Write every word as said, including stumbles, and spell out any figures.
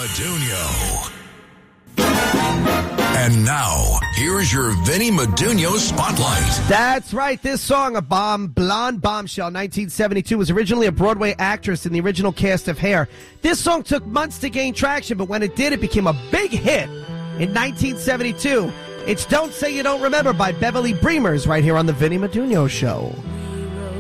Modugno. And now, here's your Vinny Modugno Spotlight. That's right. This song, A Bomb, Blonde Bombshell, nineteen seventy-two, was originally a Broadway actress in the original cast of Hair. This song took months to gain traction, but when it did, it became a big hit in nineteen seventy-two. It's Don't Say You Don't Remember by Beverly Breamers right here on the Vinny Modugno Show.